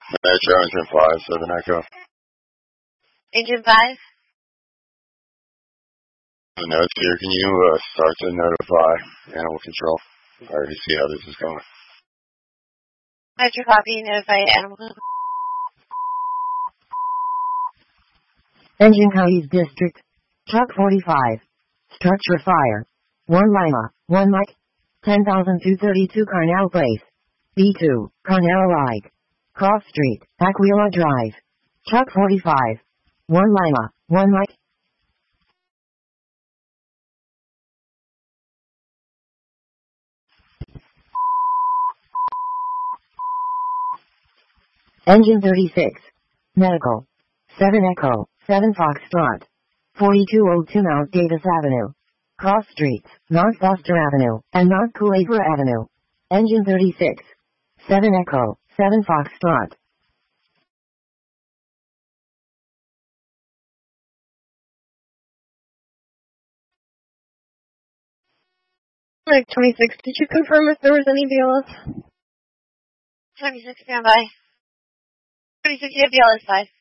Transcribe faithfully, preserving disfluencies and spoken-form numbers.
Metro Engine five, seven Echo. Engine five? The notes here, can you uh, start to notify animal control? I already see how this is going. Metro copy, notify animal control. Engine Counties District. Truck forty-five. Structure fire. one Lima, one Mike. ten thousand two thirty-two Carnell Place. B two, Carnell Ride. Cross Street, Aquila Drive. Truck forty-five. one Lima, one Mike. Engine thirty-six. Medical. seven Echo, seven Foxtrot. forty-two oh two Mount Davis Avenue. Cross Streets, North Foster Avenue, and North Culebra Avenue. Engine thirty-six. seven Echo, seven Foxtrot. Like twenty-six, did you confirm if there was any B L S? twenty-six, standby. twenty-six, you have B L S five.